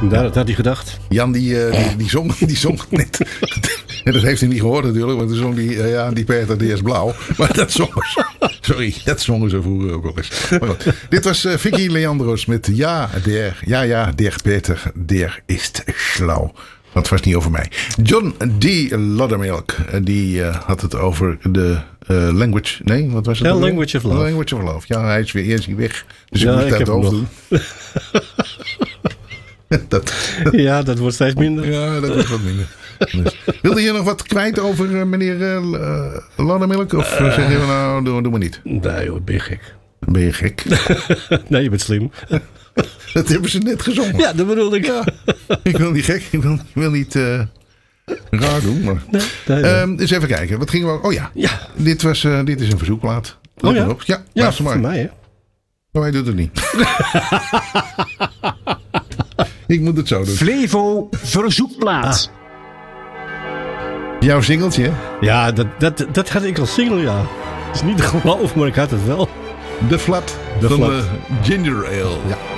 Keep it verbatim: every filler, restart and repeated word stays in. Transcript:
Daar, dat had hij gedacht. Jan die, uh, die, die, zong, die zong net. En dat heeft hij niet gehoord natuurlijk. Want toen zong die, uh, ja, die Peter die is blauw. Maar dat zongen ze. Sorry, dat zongen ze vroeger ook wel eens. Maar goed, dit was uh, Vicky Leandros met Ja, der. Ja, ja, der Peter. Der is schlau. Dat was niet over mij. John D. Loddermilk. Die uh, had het over de uh, language. Nee, wat was het? Ja, language of love. Language of love. Ja, hij is weer eerst weg. Dus ja, ik moest ik dat hoofd doen. dat. Ja, dat wordt steeds minder. Ja, dat wordt wat minder. Dus, wilde je nog wat kwijt over uh, meneer uh, Loddermilk? Of uh, zeg je nou, doe, doe maar niet? Nee hoor, ben je gek. Ben je gek? Nee, je bent slim. Dat hebben ze net gezongen. Ja, dat bedoel ik. Ja, ik wil niet gek. Ik wil, ik wil niet uh, raar doen. Maar. Nee, nee, nee. Um, eens even kijken. Wat gingen we... Oh ja. ja. Dit, was, uh, dit is een verzoekplaat. Let oh ja? op. Ja, ja luister maar. Voor mij hè. Maar hij doet het niet. Ik moet het zo doen. Flevo verzoekplaat. Ah. Jouw singeltje, hè? Ja, dat, dat, dat had ik als single, ja. Het is niet te geloven, maar ik had het wel. De Flat de van Flat. de Ginger Ale. Ja.